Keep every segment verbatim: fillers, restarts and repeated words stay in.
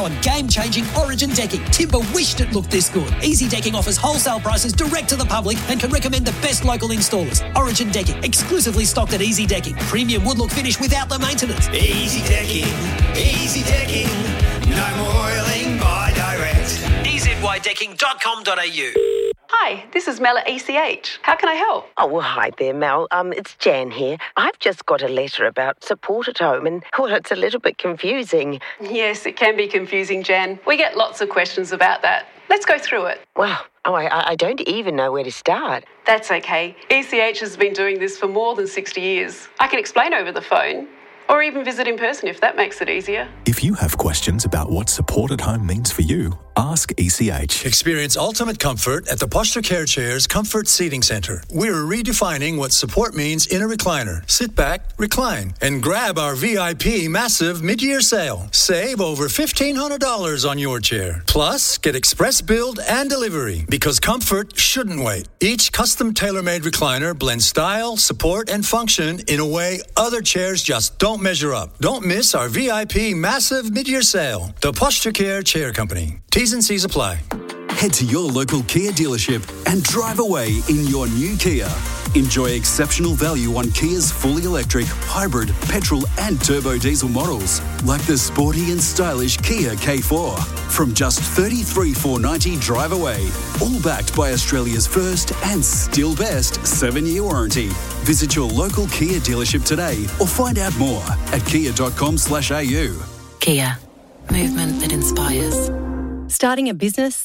now on game-changing Origin decking. Timber wished it looked this good. Easy Decking offers wholesale prices direct to the public and can recommend the best local installers. Origin Decking, exclusively stocked at Easy Decking. Premium wood look finish without the maintenance. Easy Decking, Easy Decking, no more oiling by direct. e z y decking dot com dot a u. Hi, this is Mel at E C H. How can I help? Oh, well, hi there, Mel. Um, it's Jan here. I've just got a letter about support at home and, well, it's a little bit confusing. Yes, it can be confusing, Jan. We get lots of questions about that. Let's go through it. Well, oh, I, I don't even know where to start. That's okay. E C H has been doing this for more than sixty years. I can explain over the phone. Or even visit in person if that makes it easier. If you have questions about what support at home means for you, ask E C H. Experience ultimate comfort at the Posture Care Chairs Comfort Seating Centre. We're redefining what support means in a recliner. Sit back, recline, and grab our V I P massive mid-year sale. Save over fifteen hundred dollars on your chair. Plus, get express build and delivery because comfort shouldn't wait. Each custom tailor-made recliner blends style, support, and function in a way other chairs just don't measure up. Don't miss our V I P massive mid-year sale. The Posture Care Chair Company. T's and C's apply. Head to your local Kia dealership and drive away in your new Kia. Enjoy exceptional value on Kia's fully electric, hybrid, petrol and turbo diesel models, like the sporty and stylish Kia K four. From just thirty-three thousand four hundred ninety dollars drive away, all backed by Australia's first and still best seven-year warranty. Visit your local Kia dealership today or find out more at kia dot com slash a u. Kia. Movement that inspires. Starting a business?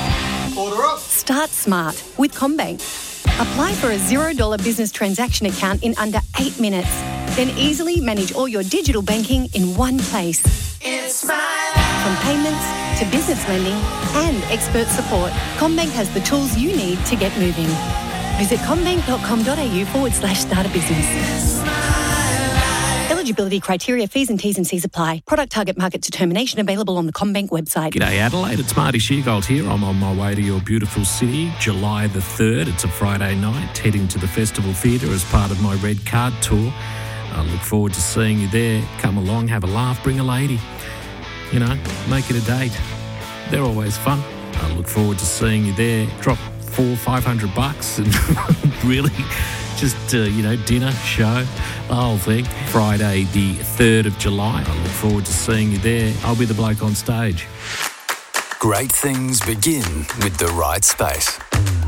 Order up. Start smart with CommBank. Apply for a zero dollar business transaction account in under eight minutes. Then easily manage all your digital banking in one place. It's my life. From payments to business lending and expert support, CommBank has the tools you need to get moving. Visit commbank dot com dot a u forward slash start a business. Eligibility criteria, fees and T's and C's apply. Product target market determination available on the CommBank website. G'day Adelaide, it's Marty Sheargold here. I'm on my way to your beautiful city, July the third. It's a Friday night, heading to the Festival Theatre as part of my Red Card tour. I look forward to seeing you there. Come along, have a laugh, bring a lady. You know, make it a date. They're always fun. I look forward to seeing you there. Drop four, five hundred bucks and really just, uh, you know, dinner, show, the whole thing. Friday the third of July. I look forward to seeing you there. I'll be the bloke on stage. Great things begin with the right space.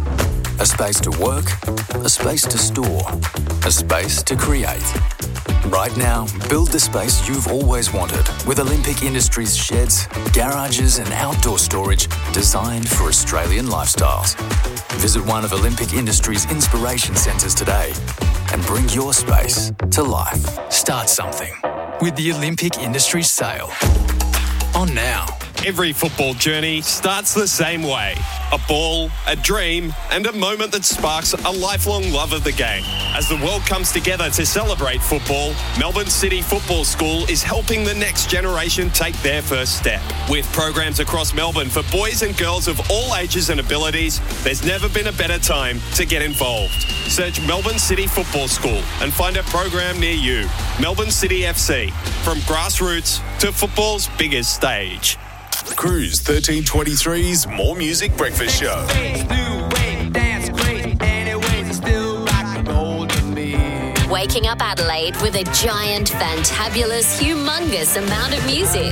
A space to work, a space to store, a space to create. Right now, build the space you've always wanted with Olympic Industries sheds, garages and outdoor storage designed for Australian lifestyles. Visit one of Olympic Industries' inspiration centres today and bring your space to life. Start something with the Olympic Industries sale. On now. Every football journey starts the same way. A ball, a dream, and a moment that sparks a lifelong love of the game. As the world comes together to celebrate football, Melbourne City Football School is helping the next generation take their first step. With programs across Melbourne for boys and girls of all ages and abilities, there's never been a better time to get involved. Search Melbourne City Football School and find a program near you. Melbourne City F C, from grassroots to football's biggest stage. Cruise thirteen twenty-three's More Music Breakfast Show. Waking up Adelaide with a giant, fantabulous, humongous amount of music.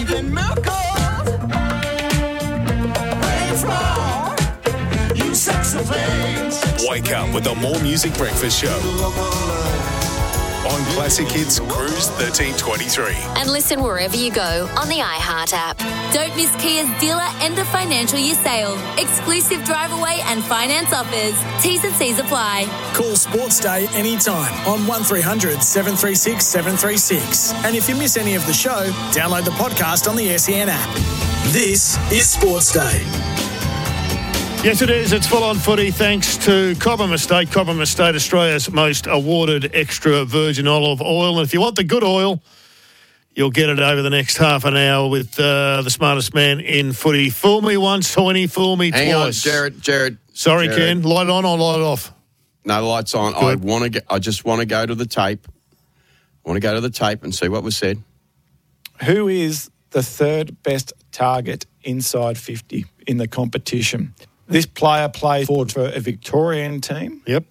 Wake up with the More Music Breakfast Show on Classic Hits Cruise thirteen twenty-three. And listen wherever you go on the iHeart app. Don't miss Kia's dealer end of financial year sale. Exclusive drive away and finance offers. T's and C's apply. Call Sports Day anytime on one three hundred seven three six seven three six. And if you miss any of the show, download the podcast on the S E N app. This is Sports Day. Yes, it is. It's full-on footy thanks to Cobram Estate. Cobram Estate, Australia's most awarded extra virgin olive oil. And if you want the good oil, you'll get it over the next half an hour with uh, the smartest man in footy. Fool me once, Tony, fool me Hang twice. on, Jared, Jared. Sorry, Jared. Ken. Light on or light off? No, the light's on. Good. I want to. I just want to go to the tape. I want to go to the tape and see what was said. Who is the third best target inside fifty in the competition. This player played forward for a Victorian team. Yep.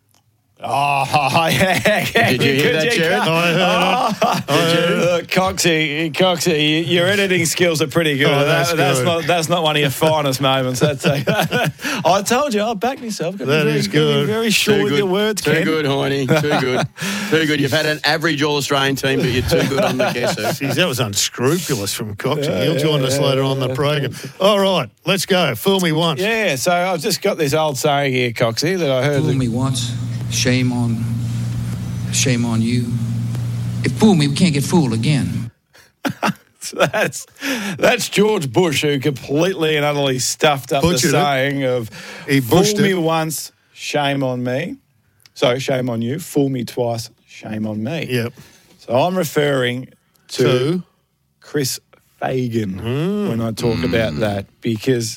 Oh, yeah. Did you hear that, Jared? I heard it. I heard it. Look, Coxie, Coxie, your editing skills are pretty good. Oh, that's that, that's good. not that's not one of your finest moments. That's a, I told you, I backed myself. Got That very, is good. Very sure Too with good. your words, Too Ken. good, Horny. Too good. Too good. You've had an average All-Australian team, but you're too good on the guesser. Jeez, that was unscrupulous from Coxie. Yeah, He'll join yeah, us yeah, later on the program. All right, let's go. Fool me once. Yeah, so I've just got this old saying here, Coxie, that I heard. Fool me once, shame on, shame on you. If fool me, we can't get fooled again. So that's that's George Bush, who completely and utterly stuffed up Butchered the it. saying of He "Fool bushed me it. once, shame on me." So shame on you. Fool me twice, shame on me. Yep. So I'm referring to, To? Chris Fagan Mm. when I talk about that, because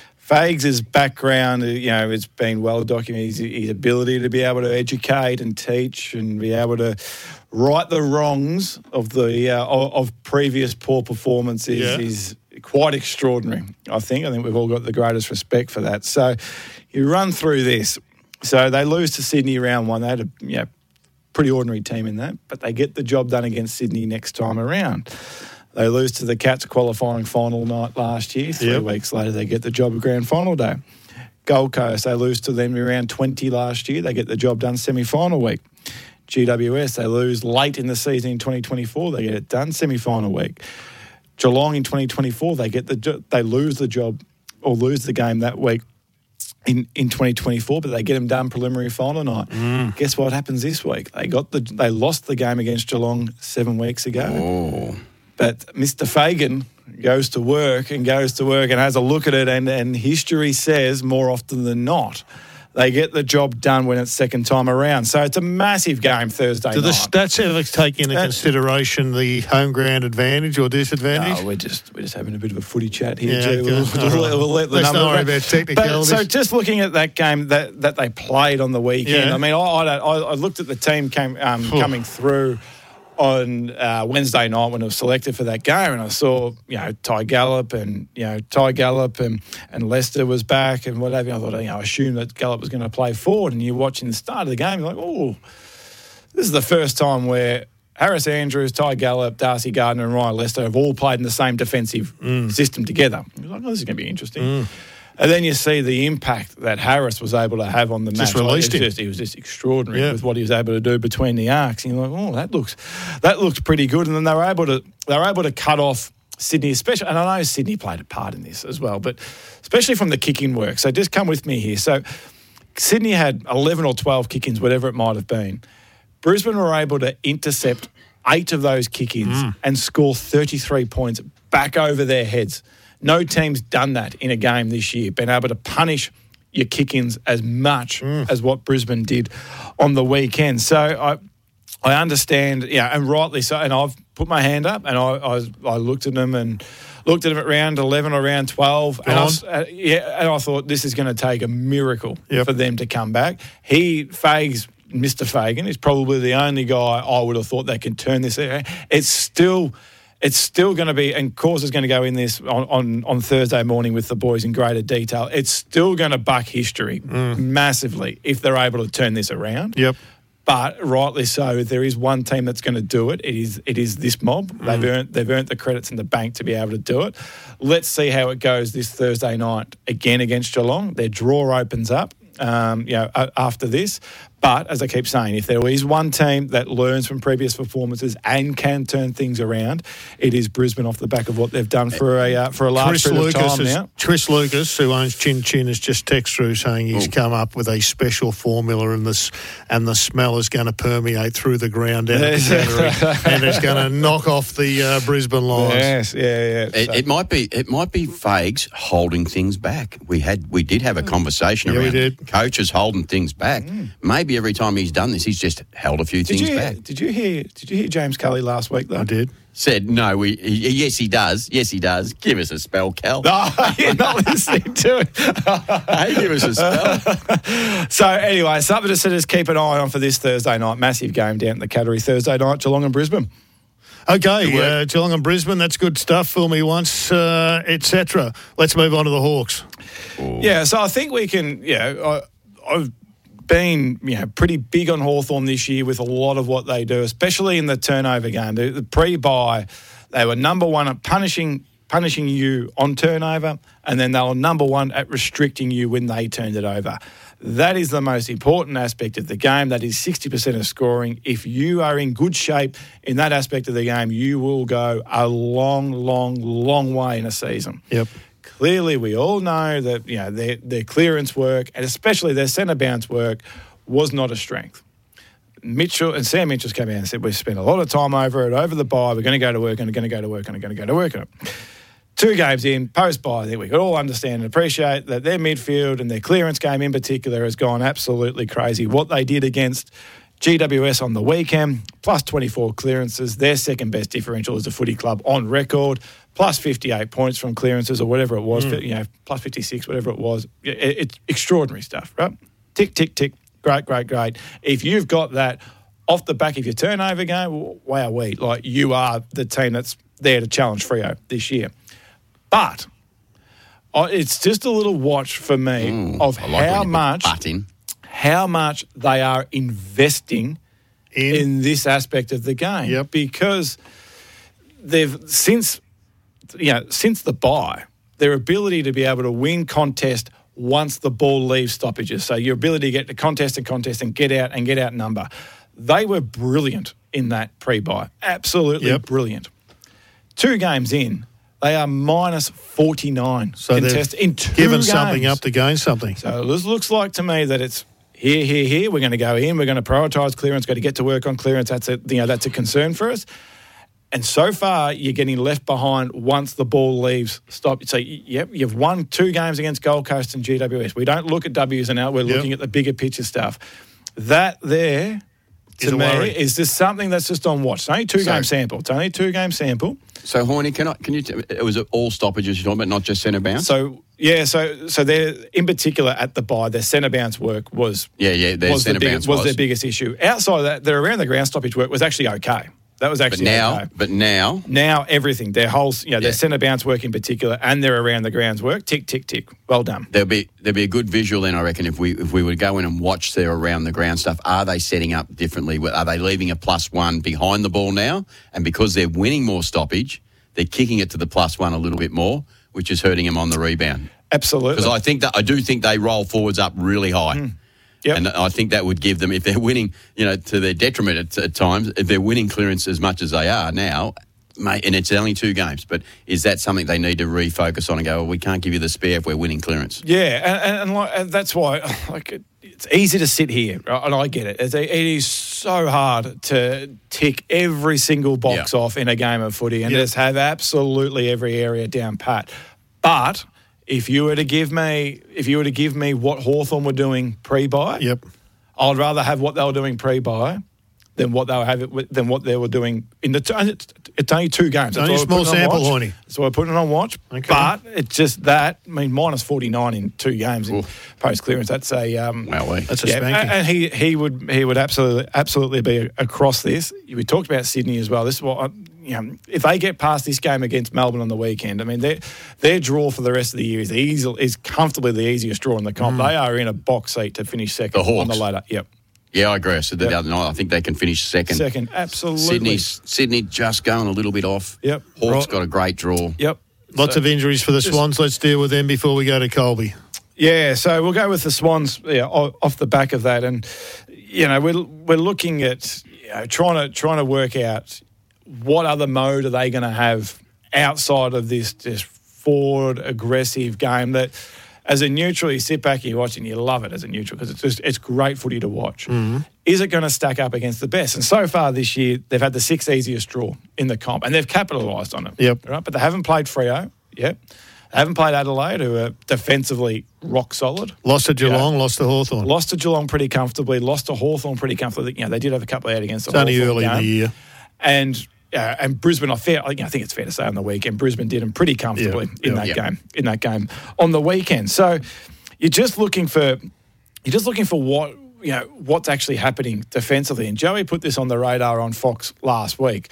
Fags' background, you know, it's been well documented. His, his ability to be able to educate and teach and be able to right the wrongs of the uh, of, of previous poor performances Yeah. is quite extraordinary. I think. I think we've all got the greatest respect for that. So you run through this. So they lose to Sydney round one. They had a you know, pretty ordinary team in that, but they get the job done against Sydney next time around. They lose to the Cats qualifying final night last year. Three Yep. weeks later, they get the job of grand final day. Gold Coast, they lose to them around twenty last year. They get the job done semi-final week. G W S, they lose late in the season in twenty twenty-four. They get it done semi-final week. Geelong in twenty twenty-four, they get the jo- they lose the job or lose the game that week in, in twenty twenty-four, but they get them done preliminary final night. Mm. Guess what happens this week? They got the they lost the game against Geelong seven weeks ago. Oh. But Mister Fagan goes to work and goes to work and has a look at it, and, and history says more often than not, they get the job done when it's second time around. So it's a massive game Thursday Do the night. stats ever take into That- consideration the home ground advantage or disadvantage? No, we're just we're just having a bit of a footy chat here, Yeah, Jay. okay. We'll, we'll, All let- right. we'll let the Let's number. not worry but- about technicalities. But, so just looking at that game that, that they played on the weekend, Yeah. I mean, I, I, don't- I, I looked at the team came um, coming through on uh, Wednesday night when it was selected for that game, and I saw, you know, Ty Gallop and, you know, Ty Gallop and, and Lester was back and whatever. I thought, you know, I assumed that Gallop was going to play forward, and you're watching the start of the game, you're like, oh, this is the first time where Harris Andrews, Ty Gallop, Darcy Gardner and Ryan Lester have all played in the same defensive Mm. system together. You're like, oh, this is going to be interesting. And then you see the impact that Harris was able to have on the Just match. released Like, him. it's just, he was just extraordinary Yeah. with what he was able to do between the arcs. And you're like, oh, that looks that looks pretty good. And then they were able to they were able to cut off Sydney, especially. And I know Sydney played a part in this as well, but especially from the kicking work. So just come with me here. So Sydney had eleven or twelve kick-ins, whatever it might have been. Brisbane were able to intercept eight of those kick-ins Mm. and score thirty-three points back over their heads. No team's done that in a game this year, been able to punish your kick-ins as much Mm. as what Brisbane did on the weekend. So I I understand, yeah, and rightly so. And I've put my hand up and I I, was, I looked at them and looked at them at round eleven or round twelve. And I, was, uh, yeah, and I thought this is going to take a miracle Yep. for them to come back. He, Fags, Mister Fagan, is probably the only guy I would have thought that can turn this. It's still... It's still going to be, and Cause is going to go in this on, on, on Thursday morning with the boys in greater detail. It's still going to buck history massively if they're able to turn this around. Yep. But rightly so, there is one team that's going to do it. It is it is this mob. They've earned they've earned the credits in the bank to be able to do it. Let's see how it goes this Thursday night again against Geelong. Their draw opens up. Um, you know, a- after this. But as I keep saying, if there is one team that learns from previous performances and can turn things around, it is Brisbane off the back of what they've done for a uh, for a large Chris period Lucas, of time is, now. Chris Lucas, who owns Chin Chin, has just texted through saying he's Ooh. come up with a special formula, and this and the smell is going to permeate through the ground down at the Cannery, and it's going to knock off the uh, Brisbane Lions. Yes, yeah, yeah. It, So- it might be it might be Fags holding things back. We had we did have a conversation Yeah, we around did. coaches holding things back. Maybe every time he's done this, he's just held a few Did things you, back. did you hear? Did you hear James Kelly last week though? I did. Said no. We he, yes he does. Yes he does. Give us a spell, Cal. Oh, you're not listening to it. Hey, give us a spell. So anyway, something to just keep an eye on for this Thursday night. Massive game down at the Cattery Thursday night, Geelong and Brisbane. Okay, uh, Geelong and Brisbane, that's good stuff. Fool me once, uh, et cetera. Let's move on to the Hawks. Ooh. Yeah, so I think we can, yeah, I, I've been you know, pretty big on Hawthorn this year with a lot of what they do, especially in the turnover game. The, the pre-bye, they were number one at punishing punishing you on turnover, and then they were number one at restricting you when they turned it over. That is the most important aspect of the game. That is sixty percent of scoring. If you are in good shape in that aspect of the game, you will go a long, long, long way in a season. Yep. Clearly, we all know that you know their, their clearance work, and especially their centre bounce work, was not a strength. Mitchell and Sam Mitchell's come out and said, we've spent a lot of time over it, over the bye, we're going to go to work and we're going to go to work and we're going to go to work on it. Two games in, post-bye, I think we could all understand and appreciate that their midfield and their clearance game in particular has gone absolutely crazy. What they did against G W S on the weekend, plus twenty-four clearances, their second best differential as a footy club on record, plus fifty-eight points from clearances or whatever it was, mm. you know, plus fifty-six, whatever it was. It's extraordinary stuff, right? Tick, tick, tick. Great, great, great. If you've got that off the back of your turnover game, wow, we like you are the team that's there to challenge Freo this year. But it's just a little watch for me mm, of like how much, how much they are investing in, in this aspect of the game. Yep. Because they've since you know since the bye, their ability to be able to win contest once the ball leaves stoppages. So your ability to get to contest and contest and get out and get out number. They were brilliant in that pre-bye. Absolutely yep. brilliant. Two games in, they are minus forty-nine. So contest they've in two given games. something up to gain something. So this looks like to me that it's here, here, here. We're going to go in. We're going to prioritise clearance. Got to get to work on clearance. That's a, you know, that's a concern for us. And so far, you're getting left behind once the ball leaves. Stop. So, yep, you've won two games against Gold Coast and G W S. We don't look at W's and out. We're yep. looking at the bigger picture stuff. That there, to me, worry. is just something that's just on watch. It's only a two-game so, sample. It's only a two-game sample. So, Horny, can I? Can you? T- it was all stoppages you're talking about, not just centre bounce? So, yeah, so so they're, in particular at the bye, their centre bounce work was yeah, yeah, their was, centre the bounce was, was their biggest issue. Outside of that, their around the ground stoppage work was actually okay. That was actually but now, okay. But now? Now everything, their whole, you know, yeah. their centre bounce work in particular and their around the grounds work, tick, tick, tick. Well done. There'll be there'll be a good visual then, I reckon, if we if we would go in and watch their around the ground stuff. Are they setting up differently? Are they leaving a plus one behind the ball now? And because they're winning more stoppage, they're kicking it to the plus one a little bit more, which is hurting them on the rebound. Absolutely. Because I think that I do think they roll forwards up really high. Mm. Yep. And I think that would give them, if they're winning, you know, to their detriment at, at times, if they're winning clearance as much as they are now, mate, and it's only two games, but is that something they need to refocus on and go, well, we can't give you the spare if we're winning clearance? Yeah, and, and, like, and that's why like it's easy to sit here, right? And I get it. It's, it is so hard to tick every single box yep. off in a game of footy and yep. just have absolutely every area down pat. But if you were to give me, if you were to give me what Hawthorn were doing pre-bye, yep, I'd rather have what they were doing pre-bye than what they were having than what they were doing in the. T- it's, it's only two games. It's only a small sample, Horny. So we're putting it on watch. Okay. But it's just that. I mean, minus forty-nine in two games in post clearance. That's a um, wow. That's a yeah, spanking. And he he would he would absolutely absolutely be across this. We talked about Sydney as well. This is what. I, You know, if they get past this game against Melbourne on the weekend, I mean, their their draw for the rest of the year is easy, is comfortably the easiest draw in the comp. Mm. They are in a box seat to finish second the on the ladder. Yep. Yeah, I agree. I said that yep. the other night. I think they can finish second. Second, absolutely. Sydney's, Sydney just going a little bit off. Yep. Hawks right. got a great draw. Yep. Lots so, of injuries for the Swans. Let's deal with them before we go to Colby. Yeah, so we'll go with the Swans yeah, off the back of that. And, you know, we're, we're looking at you know, trying to trying to work out what other mode are they going to have outside of this just forward, aggressive game that, as a neutral, you sit back and you watch and you love it as a neutral because it's just it's great footy to watch. Mm-hmm. Is it going to stack up against the best? And so far this year, they've had the sixth easiest draw in the comp, and they've capitalised on it. Yep. Right, but they haven't played Freo yet. They haven't played Adelaide, who are defensively rock solid. Lost to Geelong, yeah. lost to Hawthorn. Lost to Geelong pretty comfortably. Lost to Hawthorn pretty comfortably. You know, they did have a couple out against the Hawthorn. It's Hawthorn only early game. in the year. And uh, and Brisbane, I, fair, I think it's fair to say on the weekend, Brisbane did them pretty comfortably yeah, in yeah, that yeah. game. In that game on the weekend, so you're just looking for you're just looking for what you know what's actually happening defensively. And Joey put this on the radar on Fox last week.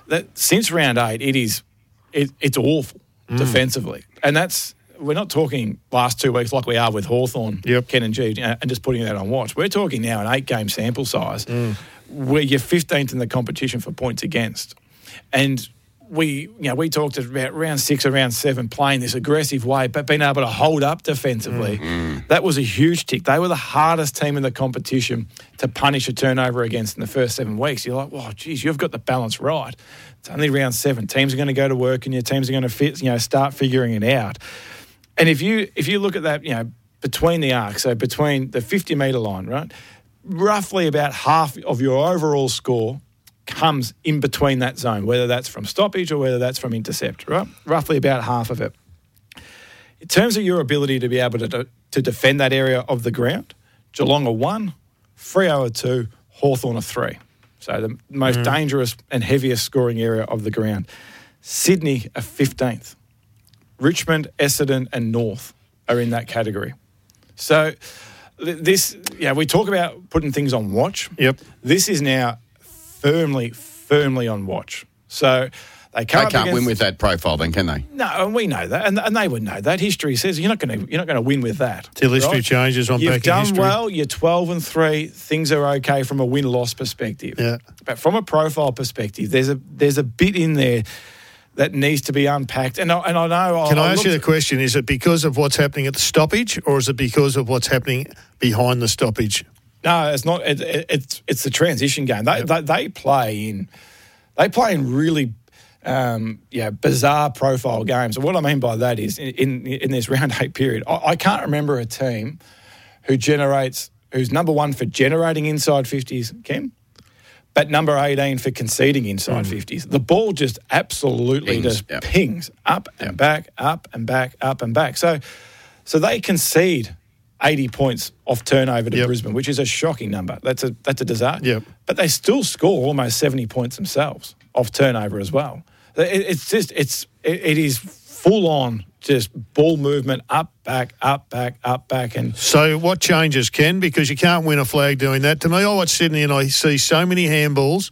that since round eight, it is it, it's awful mm. defensively, and that's we're not talking last two weeks like we are with Hawthorn, yep. Ken and G, and just putting that on watch. We're talking now an eight-game sample size mm. where you're fifteenth in the competition for points against, and we you know we talked about round six or round seven playing this aggressive way, but being able to hold up defensively. Mm. That was a huge tick. They were the hardest team in the competition to punish a turnover against in the first seven weeks. You're like, oh, geez, you've got the balance right. It's only round seven. Teams are going to go to work, and your teams are going to fit, you know, start figuring it out. And if you if you look at that, you know, between the arcs, so between the fifty metre line, right, roughly about half of your overall score comes in between that zone, whether that's from stoppage or whether that's from intercept, right? Roughly about half of it. In terms of your ability to be able to to defend that area of the ground, Geelong are one, Freo are two, Hawthorn are three. So the most mm. dangerous and heaviest scoring area of the ground. Sydney are fifteenth. Richmond, Essendon and North are in that category. So this, yeah, we talk about putting things on watch. Yep. This is now firmly, firmly on watch. So they can't, they can't win with that profile then, can they? No, and we know that, and, and they would know that. History says you're not going to you're not going to win with that. Till history right? changes on You've back in done history. well. You're twelve and three. Things are okay from a win-loss perspective. Yeah. But from a profile perspective, there's a there's a bit in there that needs to be unpacked. And I, and I know... Can I, I ask you the at, question, is it because of what's happening at the stoppage or is it because of what's happening behind the stoppage? No, it's not. It, it, it's it's the transition game. They, yep. they they play in they play in really um, yeah bizarre profile games. And what I mean by that is in in, in this round eight period, I, I can't remember a team who generates who's number one for generating inside fifties, Ken, but number eighteen for conceding inside mm. fifties. The ball just absolutely pings, just yep. pings up and yep. back, up and back, up and back. So, so they concede eighty points off turnover to yep. Brisbane, which is a shocking number. That's a that's a disaster. Yep. But they still score almost seventy points themselves off turnover as well. It, it's just it's it, it is full on. Just ball movement, up, back, up, back, up, back. And so what changes, Ken? Because you can't win a flag doing that. To me, I watch Sydney and I see so many handballs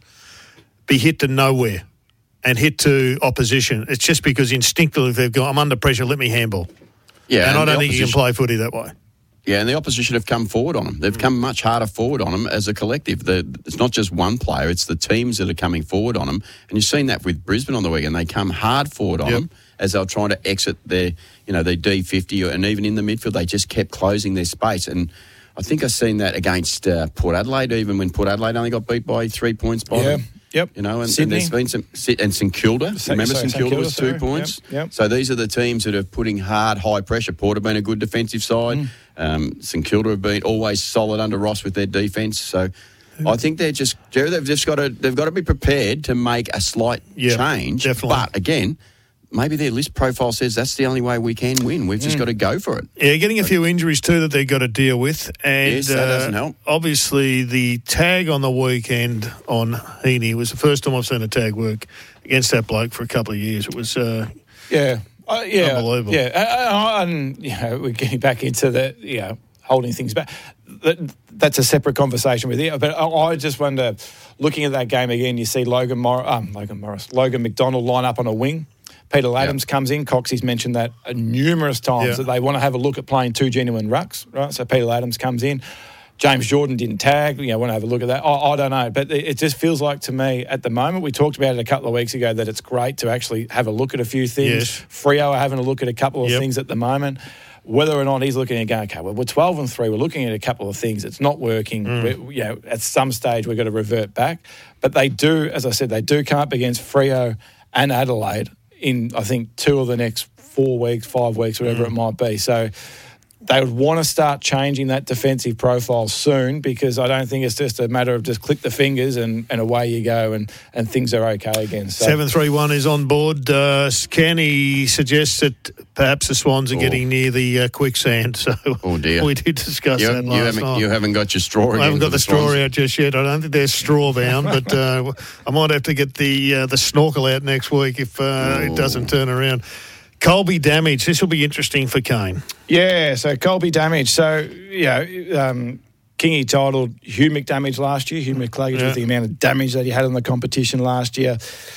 be hit to nowhere and hit to opposition. It's just because instinctively they've gone, I'm under pressure, let me handball. Yeah, and, and I don't think you can play footy that way. Yeah, and the opposition have come forward on them. They've come much harder forward on them as a collective. The, it's not just one player, it's the teams that are coming forward on them. And you've seen that with Brisbane on the weekend. They come hard forward on yep. them as they were trying to exit their, you know, their D fifty, and even in the midfield, they just kept closing their space. And I think I've seen that against uh, Port Adelaide, even when Port Adelaide only got beat by three points by yeah. them. Yep. You know, and, and Sydney. there's been some, and St Kilda. Remember sorry, St Kilda was two sorry. points? Yep. Yep. So these are the teams that are putting hard, high pressure. Port have been a good defensive side. Mm. Um, St Kilda have been always solid under Ross with their defence. So I think they're just, Jerry, they've just got to, they've got to be prepared to make a slight yep, change. Definitely. But again, maybe their list profile says that's the only way we can win. We've just mm. got to go for it. Yeah, getting a few injuries too that they've got to deal with. And yes, that doesn't help. Uh, obviously, the tag on the weekend on Heaney was the first time I've seen a tag work against that bloke for a couple of years. It was uh, yeah, uh, yeah, unbelievable. Yeah, uh, and you know, we're getting back into the you know holding things back. That, that's a separate conversation with you. But I, I just wonder, looking at that game again, you see Logan Mor- um, Logan Morris, Logan McDonald line up on a wing. Peter Ladhams yep. comes in. Coxie's mentioned that numerous times yep. that they want to have a look at playing two genuine rucks, right? So Peter Ladhams comes in. James Jordan didn't tag. You know, want to have a look at that. I, I don't know, but it just feels like to me at the moment, we talked about it a couple of weeks ago, that it's great to actually have a look at a few things. Yes. Freo are having a look at a couple of yep. things at the moment. Whether or not he's looking at going, okay, well, we're twelve and three. We're looking at a couple of things. It's not working. Mm. You know, at some stage we've got to revert back. But they do, as I said, they do come up against Freo and Adelaide in, I think, two of the next four weeks, five weeks, whatever mm. it might be. So they would want to start changing that defensive profile soon, because I don't think it's just a matter of just click the fingers and, and away you go and, and things are okay again. So, seven three one is on board. Uh, Can he suggests that perhaps the Swans are oh. getting near the uh, quicksand? So oh dear. We did discuss you, that last you haven't, night. You haven't got your straw again. I haven't got the, the straw Swans. out just yet. I don't think they're straw bound, but uh, I might have to get the uh, the snorkel out next week if uh, oh. it doesn't turn around. Colby Damage. This will be interesting for Kane. Yeah, so Colby Damage. So, you know, um, Kingy titled Hugh McDamage last year. Hugh McCluggage yeah. with the amount of damage that he had in the competition last year.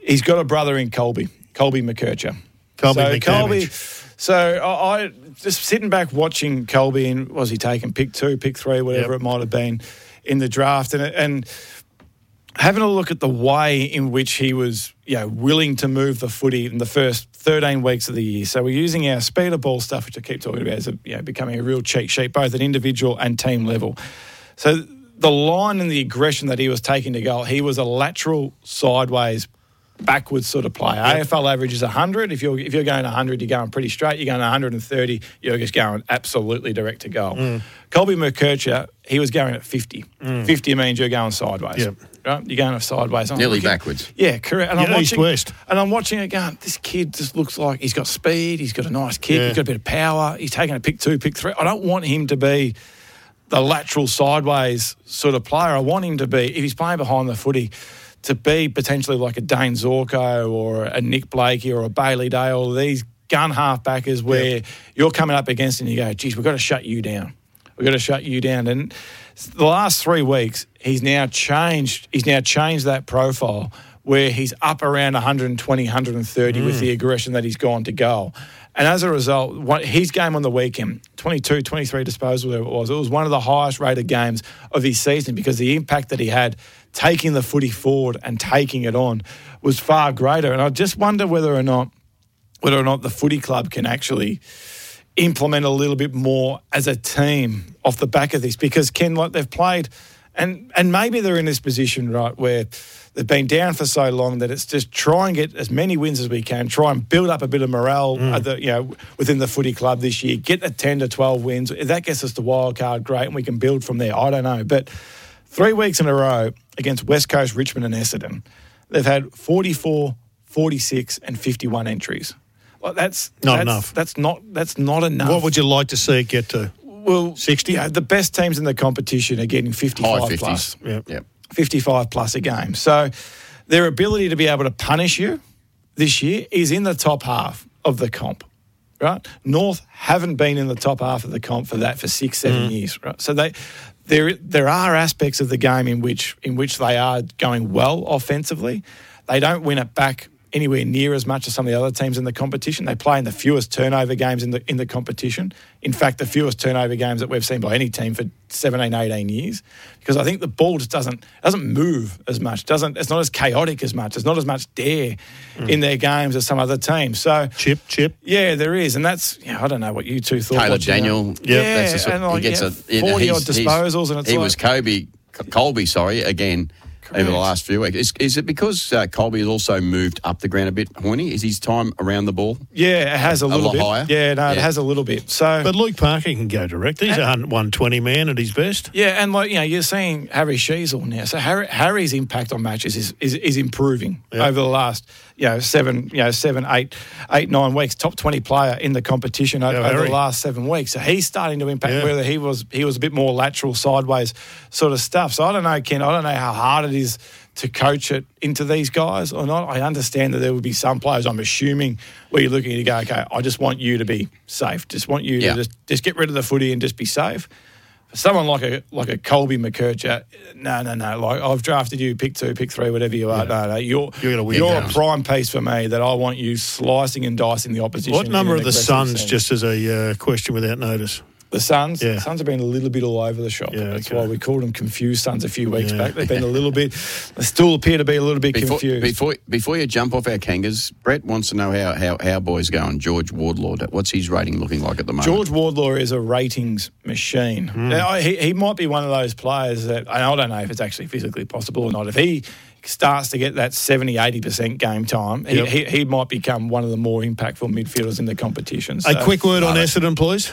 he's got a brother in Colby, Colby McKercher. Colby so McCammage. Colby. So I, I just sitting back watching Colby, and was he taking pick two, pick three, whatever Yep. it might have been in the draft, and and having a look at the way in which he was, you know, willing to move the footy in the first thirteen weeks of the year. So we're using our speed of ball stuff, which I keep talking about, as a, you know, becoming a real cheat sheet, both at individual and team level. So the line and the aggression that he was taking to goal, he was a lateral, sideways, backwards sort of player. Yep. A F L average is one hundred. If you're if you're going one hundred, you're going pretty straight. You're going one hundred thirty, you're just going absolutely direct to goal. Mm. Colby McKercher, he was going at fifty. Mm. fifty means you're going sideways. Yep. Right? You're going sideways. I'm Nearly looking- backwards. Yeah, correct. And I'm Yeah, watching, east-west. and I'm watching it going, this kid just looks like he's got speed, he's got a nice kick, Yeah. he's got a bit of power, he's taking a pick two, pick three. I don't want him to be the lateral sideways sort of player. I want him to be, if he's playing behind the footy, to be potentially like a Dane Zorko or a Nick Blakey or a Bailey Dale, these gun half-backers where Yep. you're coming up against and you go, geez, we've got to shut you down. We've got to shut you down. And the last three weeks, he's now changed. He's now changed that profile where he's up around one twenty, one thirty Mm. with the aggression that he's gone to goal. And as a result, what, his game on the weekend, twenty-two, twenty-three disposals, whatever it was, it was one of the highest rated games of his season because the impact that he had taking the footy forward and taking it on was far greater. And I just wonder whether or not whether or not the footy club can actually implement a little bit more as a team off the back of this, because Ken, like they've played, and and maybe they're in this position, right, where they've been down for so long that it's just try and get as many wins as we can, try and build up a bit of morale, Mm. at the, you know, within the footy club this year, get the ten to twelve wins. If that gets us the wild card, great, and we can build from there. I don't know, but three weeks in a row against West Coast, Richmond and Essendon, they've had forty-four, forty-six and fifty-one entries. Well, that's Not that's, enough. That's not that's not enough. What would you like to see it get to? Well, sixty? Yeah, the best teams in the competition are getting fifty-five High fifties. plus. Yep. Yep. fifty-five plus a game. So their ability to be able to punish you this year is in the top half of the comp, right? North haven't been in the top half of the comp for that for six, seven Mm. years, right? So they there there are aspects of the game in which in which they are going well offensively. They don't win it back anywhere near as much as some of the other teams in the competition. They play in the fewest turnover games in the in the competition. In fact, the fewest turnover games that we've seen by any team for seventeen, eighteen years. Because I think the ball just doesn't doesn't move as much. Doesn't it's not as chaotic as much. There's not as much dare Mm. in their games as some other teams. So Chip, chip. yeah, there is, and that's yeah, I don't know what you two thought. Caleb watching Daniel. that. Yeah, that's the sort, and he like, gets yeah, a forty he's- odd disposals, and it's he like, was Kobe, Colby, sorry, again. Over the Correct. last few weeks. Is, is it because uh, Colby has also moved up the ground a bit, Horny? Is his time around the ball? yeah, it has a a little lot bit. higher? Yeah, no, it Yeah. has a little bit. So But Luke Parker can go direct. He's a one twenty man at his best. yeah, and like you know, you're seeing Harry Sheasel now. So Harry, Harry's impact on matches is is, is improving Yeah. over the last you know seven, you know seven, eight, eight, nine weeks. Top twenty player in the competition over, Yeah, over Harry. the last seven weeks. So he's starting to impact. Yeah. Whether he was he was a bit more lateral, sideways sort of stuff. So I don't know, Ken. I don't know how hard it is to coach it into these guys or not. I understand that there would be some players, I'm assuming, where you're looking to go, okay, I just want you to be safe. Just want you Yeah. to just, just get rid of the footy and just be safe. For someone like a like a Colby McKercher, no, no, no. Like I've drafted you, pick two, pick three, whatever you are. No, no, you're You're gonna win you're a games. prime piece for me that I want you slicing and dicing the opposition. What number in of an the aggressive Suns, sense. just as a uh, question without notice? The Suns, Yeah. the Suns have been a little bit all over the shop. Yeah, That's okay. why we called them confused Suns a few weeks Yeah. back. They've been a little bit, they still appear to be a little bit Before, confused. before before you jump off our Kangas, Brett wants to know how, how our boy's going, George Wardlaw. What's his rating looking like at the moment? George Wardlaw is a ratings machine. Hmm. Now, he, he might be one of those players that, and I don't know if it's actually physically possible or not, if he starts to get that seventy, eighty percent game time, he, Yep. he, he might become one of the more impactful midfielders in the competition. So, A quick word on Essendon, please.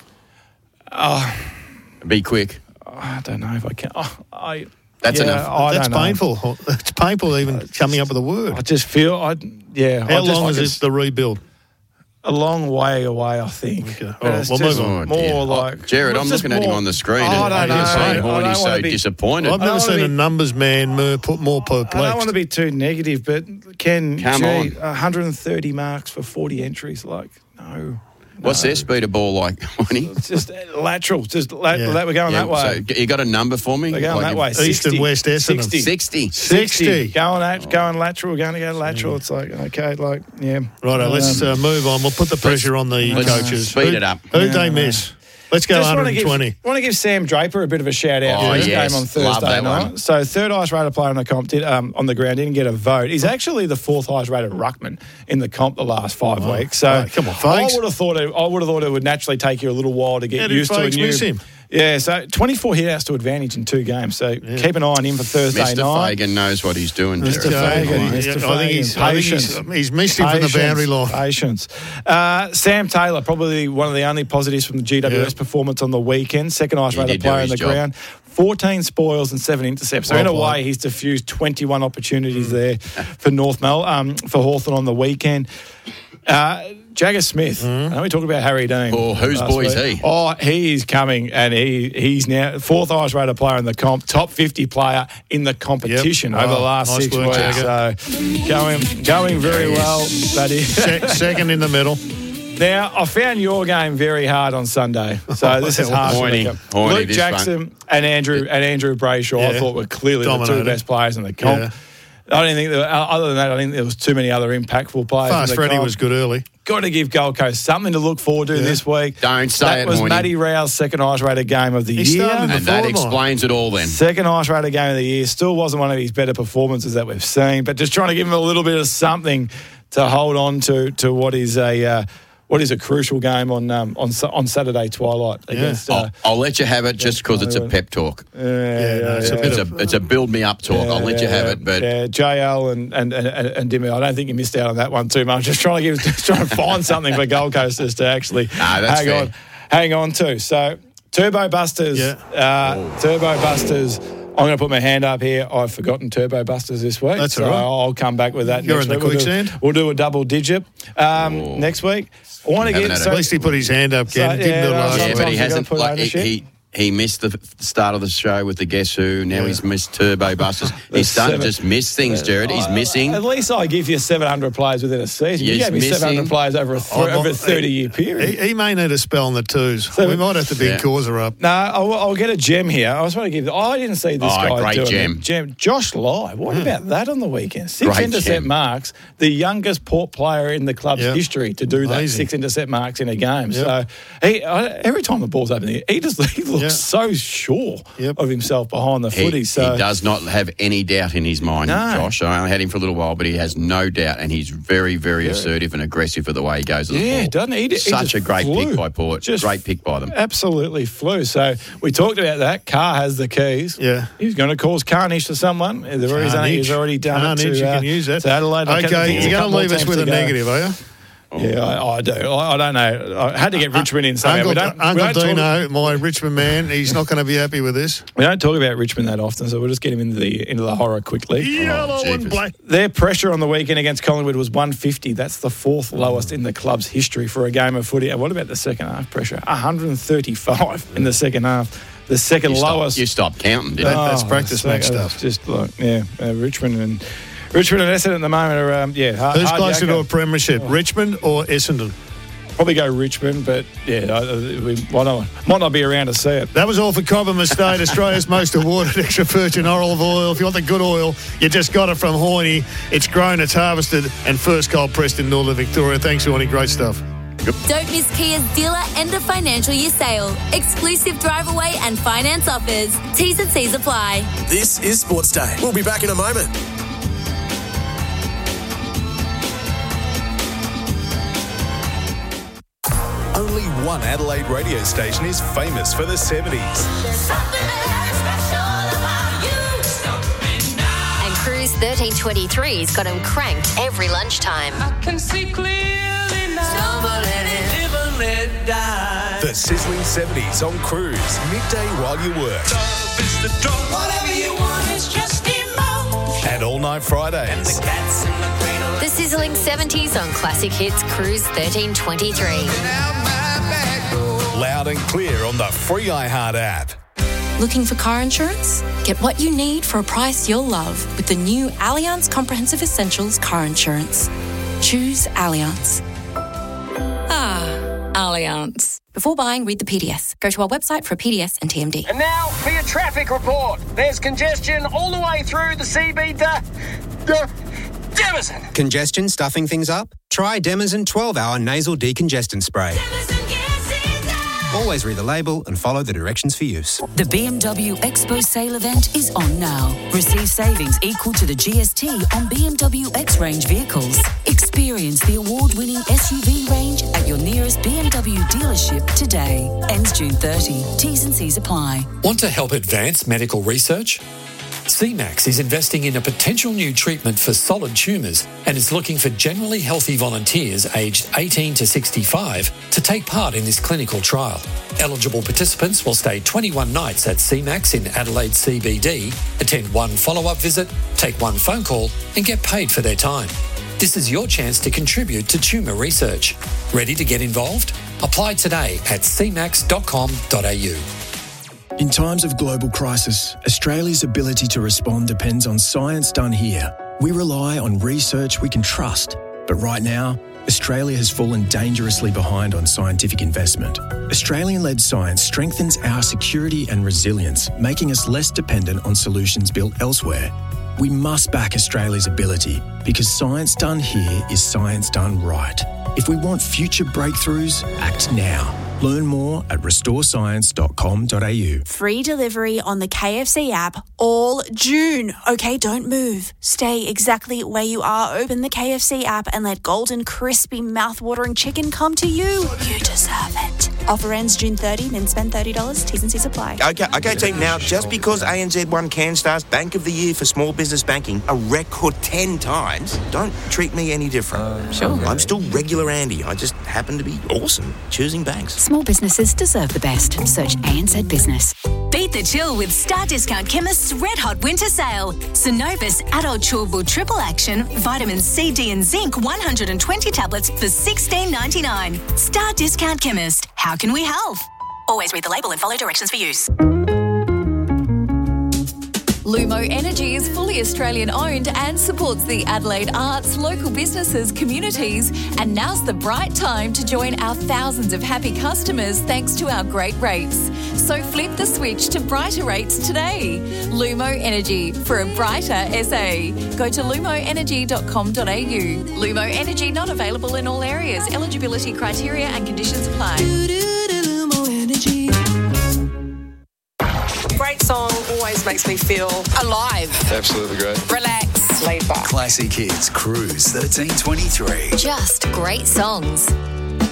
Oh, Be quick. I don't know if I can. Oh, I, That's yeah, enough. I That's don't know. painful. It's painful even coming up with a word. I just feel, I yeah. How I just long like is it's it the rebuild? A long way away, I think. Okay. All But right, it's we'll just move on. more Oh, dear. like Jared, well, I'm it's just looking at him more- on the screen I and don't you're know. saying I Horny's don't so wanna be- disappointed. I've I never don't wanna seen a be- numbers man more, put more I don't perplexed. want to be too negative, but Ken, Come gee, on. one hundred thirty marks for forty entries, like no. What's no. their speed of ball like, Winnie? It's just lateral. Just la- Yeah. la- we're going Yeah, that way. So you got a number for me? We're going Like that if- way. East sixty. and West Essendon. sixty. sixty. sixty. Going at, going lateral. We're going to go lateral. It's like, okay, like, yeah. Righto, let's Um, uh, move on. We'll put the pressure on the let's coaches. speed Who- it up. Who'd Yeah, they I know. miss? Let's go Just one want hundred to twenty. give, want to give Sam Draper a bit of a shout out Oh, for his yes. game on Love Thursday that night. one. So third highest rated player in the comp did, um, on the ground, didn't get a vote. He's actually the fourth highest rated ruckman in the comp the last five Oh, weeks. So right, come on, I folks. would have thought it, I would have thought it would naturally take you a little while to get How did used to a Folks new. miss him? Yeah, so twenty-four hit outs to advantage in two games. So keep an eye on him for Thursday Mister night. Fagan knows what he's doing. Mister Jared. Fagan, Yeah, Mister I think Fagan. he's- I think he's- Patience. he's missed him from the boundary line. Patience. Uh, Sam Taylor, probably one of the only positives from the G W S Yeah. performance on the weekend. Second highest He rated did do player in his the job. ground. fourteen spoils and seven intercepts. So Well in a played. way, he's diffused twenty-one opportunities there for North Mel, um, for Hawthorn on the weekend. Uh, Jagger Smith. I know we talked about Harry Dean. Oh, whose last boy is week. he? Oh, he is coming, and he he's now fourth highest rated player in the comp, top fifty player in the competition Yep. over the Oh, last nice six work, weeks. So going going very well. That is Se- second in the middle. Now, I found your game very hard on Sunday, so this is hard for me. Horny. Horny, Luke this Jackson and Andrew and Andrew Brayshaw, I Yeah. thought were clearly the Dominated. two best players in the comp. Yeah. I didn't think that, other than that, I think there was too many other impactful players. Fast in the Freddie comp. was good early. Got to give Gold Coast something to look forward to Yeah. this week. Don't say that it, was Horny. Matty Rowe's second highest rated game of the He year. started in the And that forward line. explains it all then. Second highest rated game of the year. Still wasn't one of his better performances that we've seen, but just trying to give him a little bit of something to hold on to to what is a uh, what is a crucial game on um, on Sa- on Saturday twilight against. Uh, I'll, I'll let you have it just because it's a pep talk. yeah, yeah, no, it's a yeah. bit It's of- a it's a build me up talk. I'll let you have it, but yeah, J L and and and, and Dimmy, I don't think you missed out on that one too much. Just trying to give, just trying to find something for Gold Coasters to actually Nah, that's hang fair. on, hang on to. So Turbo Busters, Yeah. uh, Turbo Busters. I'm going to put my hand up here. I've forgotten Turbo Busters this week. That's so all right. I'll come back with that You're next in the week. We'll do- quicksand. We'll do a double digit um, next week. I want to Haven't get had so, At least he put his hand up, Ken. So, Didn't yeah, do it no, last yeah, sometimes but he you gotta hasn't. put Like, he, ownership. he he missed the f- start of the show with the Guess Who. Now Yeah. he's missed Turbo Busters. He's starting to just miss things, Jared. He's missing. At least I give you seven hundred players within a season. You He's gave me seven hundred missing. players over a, th- Oh, over a well, thirty-year period. He, he may need a spell on the twos. we might have to big Yeah. Causa up. No, I'll, I'll get a gem here. I just want to give. Oh, I didn't see this Oh, guy great doing gem. it. Gem. Josh Lai. What about that on the weekend? Six Great intercept gem. marks. The youngest Port player in the club's Yep. history to do that. Amazing. Six intercept marks in a game. Yep. So he I, every time the ball's open, he just he looks Yep. so sure Yep. of himself behind the He, footy. So he does not have any doubt in his mind, No. Josh. I had him for a little while, but he has no doubt, and he's very, very assertive and aggressive for the way he goes. At the Yeah, ball. doesn't he? He just Such a great flew. pick by Port. Just great pick by them. Absolutely flew. So we talked about that. Carr has the keys. Yeah. He's going to cause carnage to someone. They've already done, he's already done Carnage, it to, you uh, can use that. to Adelaide. I Okay, think you're there's a going couple to more leave us teams with to a go. negative, are you? Yeah, I, I do. I, I don't know. I had to get Richmond in somewhere. Uncle, we don't, we Uncle don't talk- Dino, my Richmond man, he's not going to be happy with this. We don't talk about Richmond that often, so we'll just get him into the into the horror quickly. Yellow and jeepers. black. Their pressure on the weekend against Collingwood was one fifty. That's the fourth lowest in the club's history for a game of footy. And what about the second half pressure? one thirty-five in the second half. The second You stopped- lowest. you stopped counting, didn't you? That's Oh, practice it's match like- stuff. it's Just like yeah, uh, Richmond and Richmond and Essendon at the moment are um, yeah. Hard, Who's hard closer to yakka. a premiership, Richmond or Essendon? Probably go Richmond, but yeah, I- I- we might not, might not be around to see it. That was all for Cobham Estate, Australia's most awarded extra virgin olive oil. If you want the good oil, you just got it from Horney. It's grown, it's harvested, and first cold pressed in Northern Victoria. Thanks, Horney. Great stuff. Don't miss Kia's dealer end of financial year sale. Exclusive drive away and finance offers. T's and C's apply. This is Sports Day. We'll be back in a moment. Only one Adelaide radio station is famous for the seventies. And Cruise thirteen twenty-three's got him cranked every lunchtime. Can see clearly now. Live and let die. The sizzling seventies on Cruise, midday while you work. Love is the drug. Whatever you want is just emotion. And all night Fridays. Cats in the cradle. The sizzling seventies on Classic Hits Cruise thirteen twenty-three. Loud and clear on the free iHeart app. Looking for car insurance? Get what you need for a price you'll love with the new Allianz Comprehensive Essentials car insurance. Choose Allianz. Ah, Allianz. Before buying, read the P D S. Go to our website for a P D S and T M D. And now for your traffic report. There's congestion all the way through the C B D. D- Demison. Congestion stuffing things up? Try Demison twelve hour nasal decongestant spray. Always read the label and follow the directions for use. The B M W Expo sale event is on now. Receive savings equal to the G S T on B M W X-Range vehicles. Experience the award-winning S U V range at your nearest B M W dealership today. Ends June thirtieth. T's and C's apply. Want to help advance medical research? C MAX is investing in a potential new treatment for solid tumours and is looking for generally healthy volunteers aged eighteen to sixty-five to take part in this clinical trial. Eligible participants will stay twenty-one nights at C MAX in Adelaide C B D, attend one follow-up visit, take one phone call and get paid for their time. This is your chance to contribute to tumour research. Ready to get involved? Apply today at c max dot com dot a u. In times of global crisis, Australia's ability to respond depends on science done here. We rely on research we can trust. But right now, Australia has fallen dangerously behind on scientific investment. Australian-led science strengthens our security and resilience, making us less dependent on solutions built elsewhere. We must back Australia's ability because science done here is science done right. If we want future breakthroughs, act now. Learn more at restore science dot com dot a u. Free delivery on the K F C app all June. Okay, don't move. Stay exactly where you are. Open the K F C app and let golden, crispy, mouth-watering chicken come to you. You deserve it. Offer ends June thirtieth, then spend thirty dollars. T's and C's apply. Okay, okay, team. Now, just because A N Z won CanStar's Bank of the Year for Small Business Banking a record ten times, don't treat me any different. Uh, sure. I'm still regular Andy. I just happen to be awesome choosing banks. Small businesses deserve the best. Search A N Z Business. Beat the chill with Star Discount Chemist's Red Hot Winter Sale. Synovus Adult Chewable Triple Action, Vitamin C, D and Zinc one hundred twenty tablets for sixteen ninety-nine. Star Discount Chemist. How can we help? Always read the label and follow directions for use. Lumo Energy is fully Australian owned and supports the Adelaide arts, local businesses, communities, and now's the bright time to join our thousands of happy customers thanks to our great rates. So flip the switch to brighter rates today. Lumo Energy for a brighter S A. Go to lumo energy dot com dot a u. Lumo Energy not available in all areas. Eligibility criteria and conditions apply. Lumo Energy. Great song, always makes me feel alive. Absolutely great. Relax. Laid back. Classic Hits Cruise thirteen twenty-three. Just great songs.